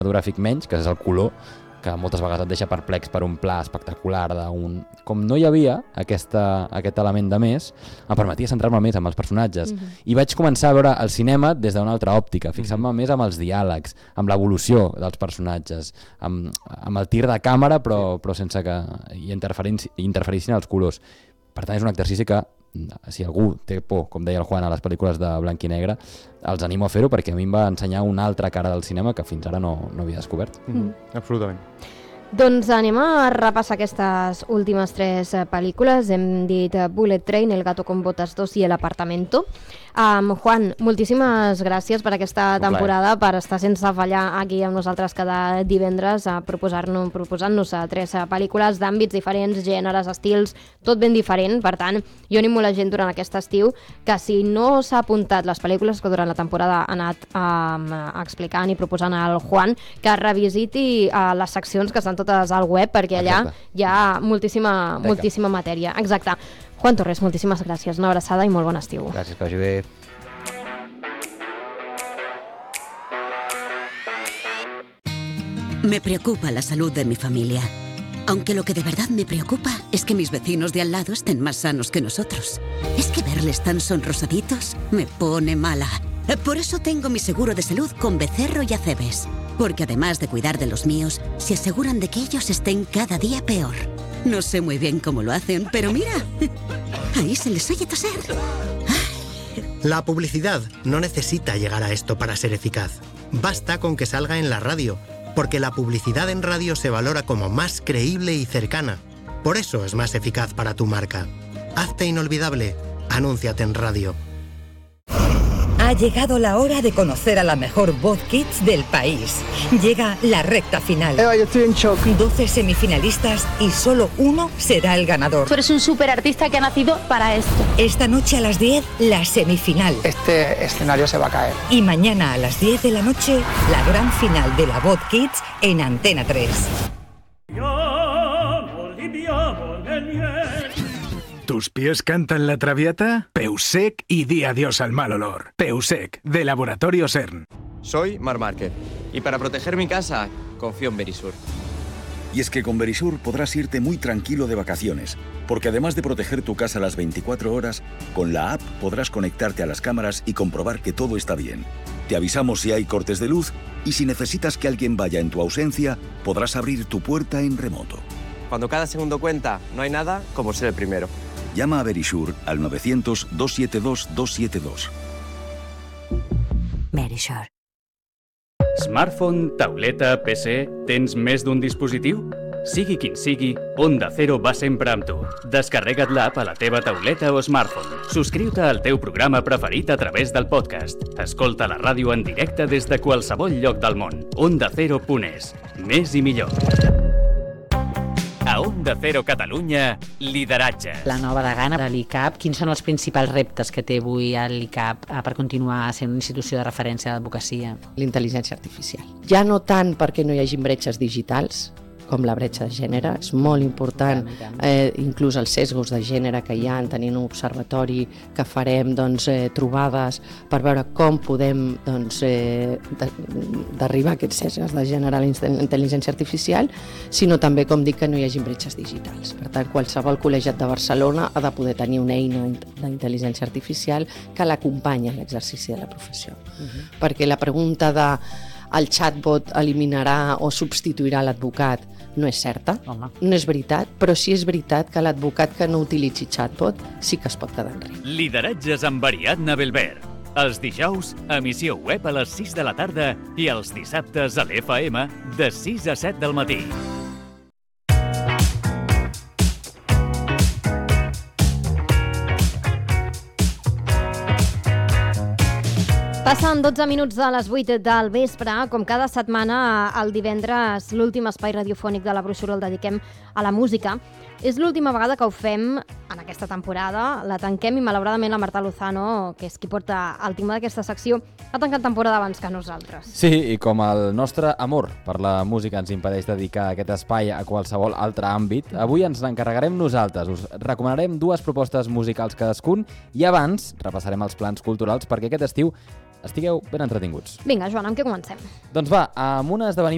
cinematogràfic menys, que és el color, que moltes vegades et deixa perplex per un pla espectacular d'un... Com no hi havia aquest element de més, em permetia centrar-me més en els personatges. I vaig començar a veure el cinema des d'una altra òptica, fixant-me més amb els diàlegs, amb l'evolució dels personatges, amb el tir de càmera, però sense que hi interferissin els colors. Per tant, és un exercici que, si algú té por, com deia el Juan, a les pel·lícules de blanc i negre, els animo a fer-ho perquè a mi em va ensenyar una altra cara del cinema que fins ara no havia descobert. Absolutament. Doncs anem a repassar aquestes últimes 3 pel·lícules. Hem dit Bullet Train, El gato con botas 2 i El apartamento. Juan, moltíssimes gràcies per aquesta temporada, per estar sense fallar aquí amb nosaltres cada divendres, proposant-nos 3 pel·lícules d'àmbits diferents, gèneres, estils, tot ben diferent. Per tant, jo animo la gent durant aquest estiu que si no s'ha apuntat les pel·lícules que durant la temporada ha anat explicant i proposant al Juan, que revisiti les seccions que estan totes al web, perquè allà hi ha moltíssima matèria. Exacte. Juan Torres, moltíssimes gràcies, una abraçada i molt bon estiu. Gràcies, que vagi bé. Me preocupa la salud de mi familia. Aunque lo que de verdad me preocupa es que mis vecinos de al lado estén más sanos que nosotros. Es que verles tan sonrosaditos me pone mala. Por eso tengo mi seguro de salud con Becerro y Acebes. Porque además de cuidar de los míos, se aseguran de que ellos estén cada día peor. No sé muy bien cómo lo hacen, pero mira, ahí se les oye toser. La publicidad no necesita llegar a esto para ser eficaz. Basta con que salga en la radio, porque la publicidad en radio se valora como más creíble y cercana. Por eso es más eficaz para tu marca. Hazte inolvidable. Anúnciate en radio. Ha llegado la hora de conocer a la mejor voz kids del país. Llega la recta final. Eva, yo estoy en shock. 12 semifinalistas y solo uno será el ganador. Tú eres un superartista que ha nacido para esto. Esta noche a las 10, la semifinal. Este escenario se va a caer. Y mañana a las 10 de la noche, la gran final de la voz kids en Antena 3. ¿Tus pies cantan la traviata? Peusec y di adiós al mal olor. Peusec, de Laboratorio CERN. Soy Marc Márquez y para proteger mi casa confío en Verisur. Y es que con Verisur podrás irte muy tranquilo de vacaciones, porque además de proteger tu casa las 24 horas, con la app podrás conectarte a las cámaras y comprobar que todo está bien. Te avisamos si hay cortes de luz y si necesitas que alguien vaya en tu ausencia, podrás abrir tu puerta en remoto. Cuando cada segundo cuenta, no hay nada como ser el primero. Llama a Verisur al 900-272-272. Verisur. Smartphone, tauleta, PC... Tens més d'un dispositiu? Sigui quin sigui, Onda Cero va sempre amb tu. Descarrega't l'app a la teva tauleta o smartphone. Subscriu-te al teu programa preferit a través del podcast. Escolta la ràdio en directe des de qualsevol lloc del món. OndaCero.es. Més i millor. A Onda Cero Catalunya, lideratge. La nova degana de l'ICAP, quins són els principals reptes que té avui l'ICAP per continuar sent una institució de referència d'advocacia? L'intel·ligència artificial. Ja no tant perquè no hi hagi bretxes digitals, com la bretxa de gènere, és molt important, inclús els sesgos de gènere que hi ha, tenint un observatori que farem trobades per veure com podem derribar aquests sesgos de gènere a la intel·ligència artificial, sinó també, com dic, que no hi hagi bretxes digitals. Per tant, qualsevol col·legiat de Barcelona ha de poder tenir una eina d'intel·ligència artificial que l'acompanya en l'exercici de la professió. Perquè la pregunta de el chatbot eliminarà o substituirà l'advocat no és certa, no és veritat, però sí és veritat que l'advocat que no utilitzi chatbot sí que es pot quedar enrere. Lideratges amb Ariadna Belbert. Els dijous, emissió web a les 6 de la tarda i els dissabtes a l'FM de 6 a 7 del matí. Passen 12 minuts de les 8 del vespre. Com cada setmana, el divendres, l'últim espai radiofònic de la brossura el dediquem a la música. És l'última vegada que ho fem en aquesta temporada. La tanquem i, malauradament, la Marta Lozano, que és qui porta el timó d'aquesta secció, ha tancat temporada abans que nosaltres. Sí, i com el nostre amor per la música ens impedeix dedicar aquest espai a qualsevol altre àmbit, avui ens n'encarregarem nosaltres. Us recomanarem 2 propostes musicals cadascun i abans repassarem els plans culturals perquè aquest estiu estigueu ben entretinguts. Vinga, Joan, amb què comencem? Doncs va, amb un esdeveniment